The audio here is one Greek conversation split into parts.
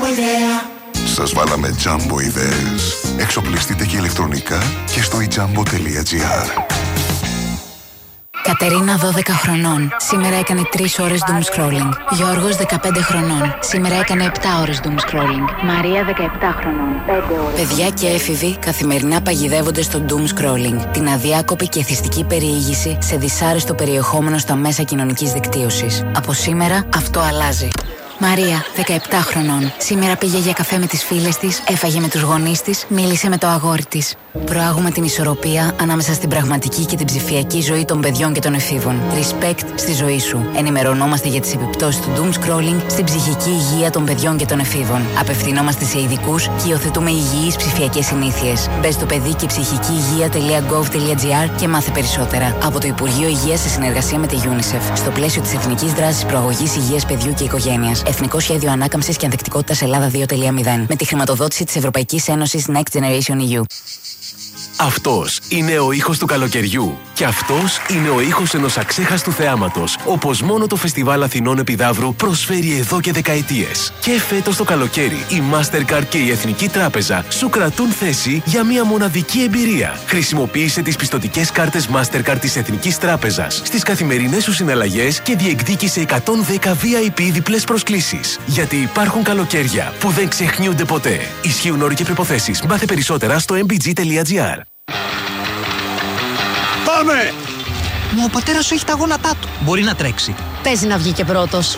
Σας βάλαμε Jumbo ιδέες. Εξοπλιστείτε και ηλεκτρονικά και στο ijambo.gr. Κατερίνα 12 χρονών. Σήμερα έκανε 3 ώρες doom scrolling. Γιώργος 15 χρονών. Σήμερα έκανε 7 ώρες doom scrolling. Μαρία 17 χρονών. 5 ώρες. Παιδιά και έφηβοι καθημερινά παγιδεύονται στο doom scrolling. Την αδιάκοπη και εθιστική περιήγηση σε δυσάρεστο περιεχόμενο στα μέσα κοινωνικής δικτύωσης. Από σήμερα αυτό αλλάζει. Μαρία, 17 χρονών. Σήμερα πήγε για καφέ με τις φίλες της, έφαγε με τους γονείς της, μίλησε με το αγόρι της. Προάγουμε την ισορροπία ανάμεσα στην πραγματική και την ψηφιακή ζωή των παιδιών και των εφήβων. Respect στη ζωή σου. Ενημερωνόμαστε για τις επιπτώσεις του doom scrolling στην ψυχική υγεία των παιδιών και των εφήβων. Απευθυνόμαστε σε ειδικούς και υιοθετούμε υγιείς ψηφιακές συνήθειες. Μπες στο παιδί και ψυχική υγεία.gov.gr και μάθε περισσότερα. Από το Υπουργείο Υγείας σε συνεργασία με τη UNICEF. Στο πλαίσιο της Εθνικής Δράσης Προαγωγής Υγείας Παιδιού και Οικογένειας. Εθνικό Σχέδιο Ανάκαμψης και Ανθεκτικότητας Ελλάδα 2.0. Με τη χρηματοδότηση της Ευρωπαϊκής Ένωσης Next Generation EU. Αυτός είναι ο ήχος του καλοκαιριού. Και αυτός είναι ο ήχος ενός αξέχαστου θεάματος, όπως μόνο το Φεστιβάλ Αθηνών Επιδαύρου προσφέρει εδώ και δεκαετίες. Και φέτος το καλοκαίρι, η Mastercard και η Εθνική Τράπεζα σου κρατούν θέση για μια μοναδική εμπειρία. Χρησιμοποίησε τις πιστωτικές κάρτες Mastercard της Εθνικής Τράπεζας στις καθημερινές σου συναλλαγές και διεκδίκησε 110 VIP διπλές προσκλήσεις. Γιατί υπάρχουν καλοκαίρια που δεν ξεχνιούνται ποτέ. Ισχύουν όροι και προϋποθέσεις. Μάθε περισσότερα στο mbg.gr. Πάμε! Μα ο πατέρας σου έχει τα γόνατά του. Μπορεί να τρέξει. Παίζει να βγει και πρώτος.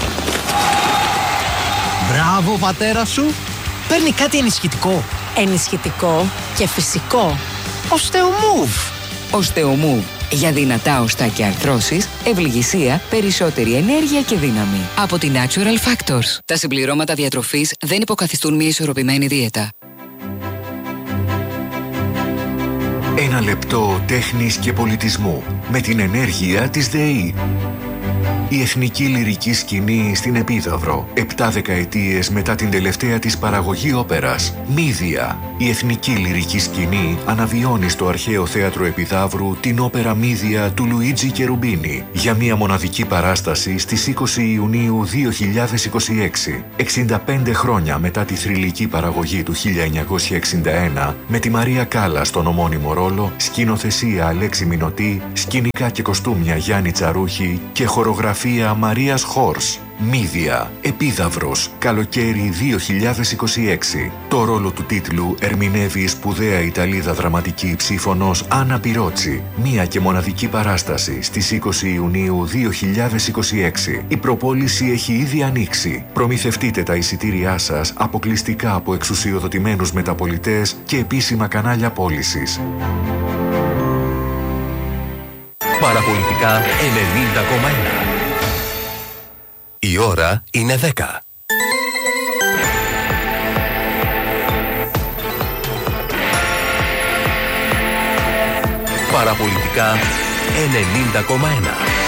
Μπράβο, πατέρα σου. Παίρνει κάτι ενισχυτικό. Ενισχυτικό και φυσικό. Osteomove. Osteomove. Για δυνατά οστά και αρθρώσεις, ευληγησία, περισσότερη ενέργεια και δύναμη. Από τη Natural Factors. Τα συμπληρώματα διατροφής δεν υποκαθιστούν μια ισορροπημένη δίαιτα. Ένα λεπτό τέχνης και πολιτισμού με την ενέργεια της ΔΕΗ. Η εθνική λυρική σκηνή στην Επίδαυρο, 7 δεκαετίες μετά την τελευταία της παραγωγή όπερας. Μύδια. Η εθνική λυρική σκηνή αναβιώνει στο αρχαίο θέατρο Επιδαύρου την όπερα Μύδια του Λουίτζι Κερουμπίνι για μια μοναδική παράσταση στις 20 Ιουνίου 2026. 65 χρόνια μετά τη θρυλική παραγωγή του 1961, με τη Μαρία Κάλλα στον ομώνυμο ρόλο, σκηνοθεσία Αλέξη Μινωτή, σκηνικά και κοστούμια Γιάννη Τσαρούχη και χορογραφία Μαρίας Χόρς. Μύδια, Επίδαυρος, καλοκαίρι 2026. Το ρόλο του τίτλου ερμηνεύει η σπουδαία Ιταλίδα δραματική ψήφωνος Άννα Πυρότσι. Μία και μοναδική παράσταση στις 20 Ιουνίου 2026. Η προπόληση έχει ήδη ανοίξει. Προμηθευτείτε τα εισιτήριά σας αποκλειστικά από εξουσιοδοτημένους μεταπολιτές και επίσημα κανάλια πώλησης. Παραπολιτικά 90,1. Η ώρα είναι 10. Παραπολιτικά 90,1.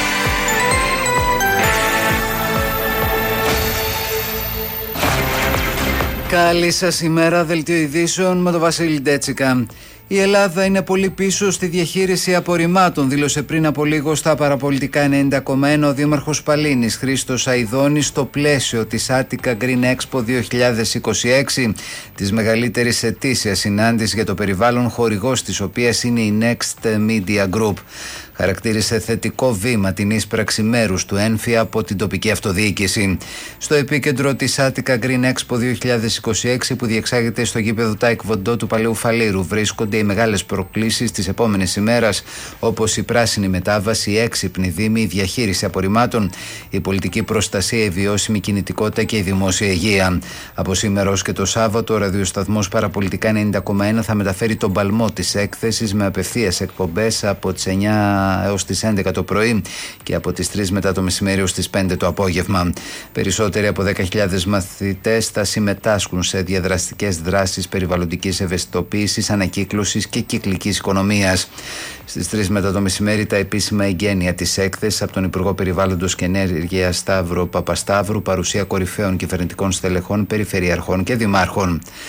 Καλή σας ημέρα, δελτίο ειδήσεων με τον Βασίλη Ντέτσικα. Η Ελλάδα είναι πολύ πίσω στη διαχείριση απορριμμάτων, δήλωσε πριν από λίγο στα Παραπολιτικά 90,1 ο Δήμαρχος Παλίνης Χρήστος Αηδώνης στο πλαίσιο της Attica Green Expo 2026, της μεγαλύτερης ετήσιας συνάντησης για το περιβάλλον, χορηγός της οποίας είναι η Next Media Group. Χαρακτήρισε θετικό βήμα την ίσπραξη μέρους του ΕΝΦΙ από την τοπική αυτοδιοίκηση. Στο επίκεντρο της Attica Green Expo 2026, που διεξάγεται στο γήπεδο Taekwondo του Παλαιού Φαλήρου, βρίσκονται οι μεγάλες προκλήσεις της επόμενης ημέρας, όπως η πράσινη μετάβαση, η έξυπνη δήμη, η διαχείριση απορριμμάτων, η πολιτική προστασία, η βιώσιμη κινητικότητα και η δημόσια υγεία. Από σήμερα ως και το Σάββατο, ο ραδιοσταθμός Παραπολιτικά 90,1 θα μεταφέρει τον παλμό της έκθεσης με απευθείας εκπομπές από τις 9 έως τις 11 το πρωί και από τις 3 μετά το μεσημέρι ως τις 5 το απόγευμα. Περισσότεροι από 10.000 μαθητές θα συμμετάσχουν σε διαδραστικές δράσεις περιβαλλοντικής ευαισθητοποίησης, ανακύκλωσης και κυκλικής οικονομίας. Στις 3 μετά το μεσημέρι τα επίσημα εγγένεια της έκθεσης από τον Υπουργό Περιβάλλοντος και Ενέργειας Σταύρο Παπασταύρου, παρουσία κορυφαίων κυβερνητικών στελεχών, περιφερειαρχών και δημάρχων.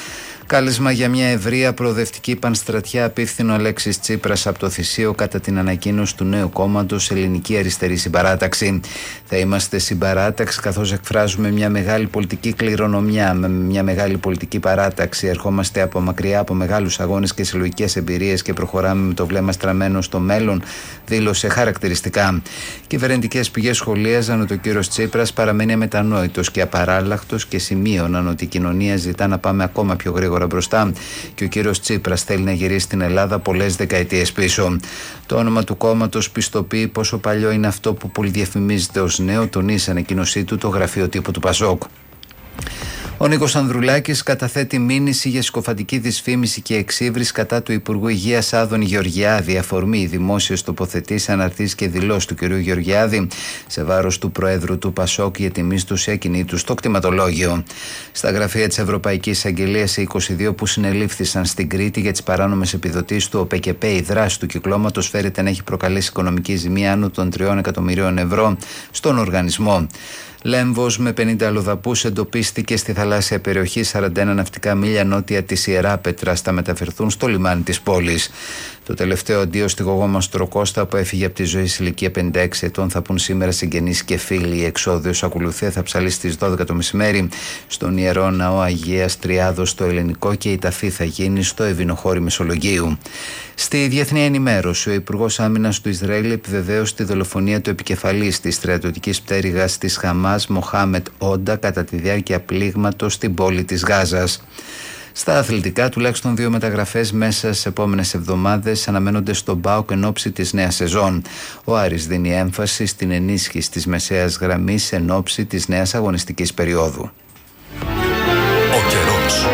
Κάλεσμα για μια ευρεία προοδευτική πανστρατιά απίφθηνο Αλέξης Τσίπρας από το Θησίο κατά την ανακοίνωση του νέου κόμματος Ελληνική Αριστερή Συμπαράταξη. Θα είμαστε συμπαράταξη καθώς εκφράζουμε μια μεγάλη πολιτική κληρονομιά, με μια μεγάλη πολιτική παράταξη. Ερχόμαστε από μακριά από μεγάλους αγώνες και συλλογικές εμπειρίες και προχωράμε με το βλέμμα στραμμένο στο μέλλον, δήλωσε χαρακτηριστικά. Κυβερνητικές πηγές σχολίαζαν ότι ο κύριος Τσίπρας παραμένει αμετανόητος και απαράλλαχτος και σημείωναν ότι η κοινωνία ζητά να πάμε ακόμα πιο γρήγορα μπροστά και ο κύριος Τσίπρας θέλει να γυρίσει την Ελλάδα πολλές δεκαετίες πίσω. Το όνομα του κόμματος πιστοποιεί πόσο παλιό είναι αυτό που πολυδιαφημίζεται ως νέο, τονίζει σε ανακοίνωσή του το γραφείο τύπου του Πασόκ. Ο Νίκος Ανδρουλάκης καταθέτει μήνυση για συκοφαντική δυσφήμιση και εξύβριση κατά του Υπουργού Υγείας Άδων Γεωργιάδη. Αφορμή οι δημόσιες τοποθετήσεις, αναρτήσεις και δηλώσεις του κ. Γεωργιάδη σε βάρος του Προέδρου του Πασόκ για τη μίσθωση ακινήτου στο κτηματολόγιο. Στα γραφεία της Ευρωπαϊκής Εισαγγελίας, οι 22 που συνελήφθησαν στην Κρήτη για τις παράνομες επιδοτήσεις του ΟΠΕΚΕΠΕ, η δράση του κυκλώματος φέρεται να έχει προκαλέσει οικονομική ζημία άνω των 3 εκατομμυρίων ευρώ στον οργανισμό. Λέμβος με 50 αλλοδαπούς εντοπίστηκε στη θαλάσσια περιοχή 41 ναυτικά μίλια νότια της Ιεράπετρας. Θα μεταφερθούν στο λιμάνι της πόλης. Το τελευταίο αντίο στη γογό Μαστροκώστα που έφυγε από τη ζωή σε ηλικία 56 ετών θα πουν σήμερα συγγενείς και φίλοι. Η εξόδιος ακολουθία θα ψαλεί στις 12 το μεσημέρι στον Ιερό Ναό Αγίας Τριάδος στο Ελληνικό και η ταφή θα γίνει στο Ευηνοχώρι Μεσολογγίου. Στη διεθνή ενημέρωση, ο Υπουργός Άμυνας του Ισραήλ επιβεβαίωσε τη δολοφονία του επικεφαλής της στρατιωτικής πτέρυγας της Χαμάς, Μοχάμετ Όντα, κατά τη διάρκεια πλήγματος στην πόλη της Γάζας. Στα αθλητικά, τουλάχιστον 2 μεταγραφές μέσα στις επόμενες εβδομάδες αναμένονται στον ΠΑΟΚ εν ώψη της νέας σεζόν. Ο Άρης δίνει έμφαση στην ενίσχυση της μεσαίας γραμμής εν ώψη της νέας αγωνιστικής περίοδου. Ο καιρός.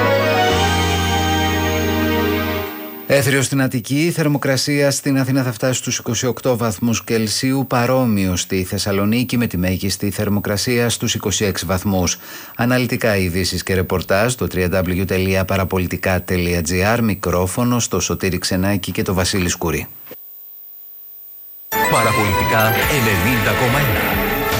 Έθριο στην Αττική, η θερμοκρασία στην Αθήνα θα φτάσει στους 28 βαθμούς Κελσίου, παρόμοιο στη Θεσσαλονίκη με τη μέγιστη θερμοκρασία στους 26 βαθμούς. Αναλυτικά ειδήσεις και ρεπορτάζ στο www.parapolitica.gr, μικρόφωνο στο Σωτήρη Ξενάκη και το Βασίλη Σκουρή. Παραπολιτικά 90,1.